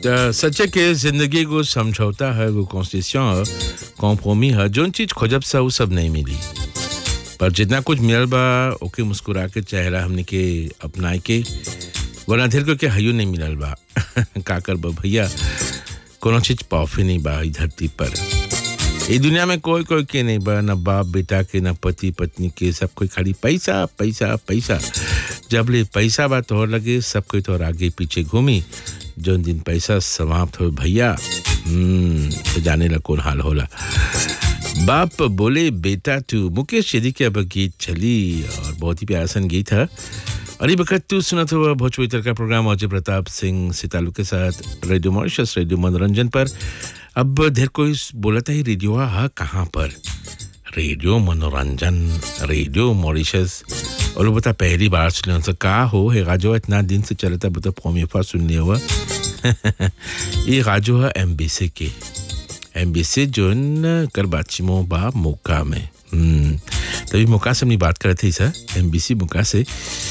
सच्चे के जिंदगी को समझौता है वो कॉन्स्टिट्यूशन है कॉम्प्रोमी है जोन चीज खोजब सा वो सब नहीं मिली पर जितना कुछ मिलल बा ओके मुस्कुरा के चेहरा हमने के अपनाए के वरना ढेर को के हयो नहीं मिलल बा का कर बा भैया कोनो चीज पाफी नहीं बा ई धरती पर ये दुनिया में कोई कोई के नहीं बा ना बाप बेटा के ना पति पत्नी के सब कोई खाली पैसा पैसा पैसा जब ले पैसा बा तोहर लगे सब कोई तोहर आगे पीछे घूमी जो दिन पैसा समाप्त हो भैया तो जाने ला कौन हाल होला बाप बोले बेटा तू मुकेश शेदी के अब गीत चली और बहुत ही प्यारा सन गीत है और ये वक्त तू सुना था भोजपुरी तड़का प्रोग्राम अजय प्रताप सिंह सितालू के साथ रेडियो मॉरिशस रेडियो मनोरंजन पर अब ढेर कोई बोला था ही रेडियो हा कहाँ पर रेडियो मनोरंजन रेडियो मॉरिशस और बता पहली बार सुने तो का हो है राजो इतना दिन से चलता बता फॉर्मेफा सुनने हुआ ये राजो है एमबीसी जोन कर बातचीमो बा मौका में तभी मौका से अपनी बात कर रहे थे सर एमबीसी मौका से